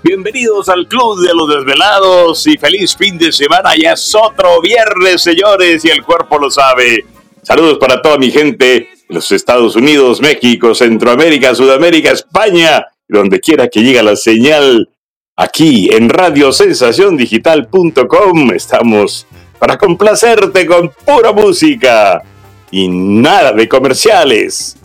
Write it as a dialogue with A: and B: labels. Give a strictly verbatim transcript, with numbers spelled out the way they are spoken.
A: Bienvenidos al Club de los Desvelados y feliz fin de semana. Ya es otro viernes, señores, y el cuerpo lo sabe. Saludos para toda mi gente en los Estados Unidos, México, Centroamérica, Sudamérica, España, donde quiera que llegue la señal. Aquí en radio sensación digital punto com estamos para complacerte con pura música y nada de comerciales.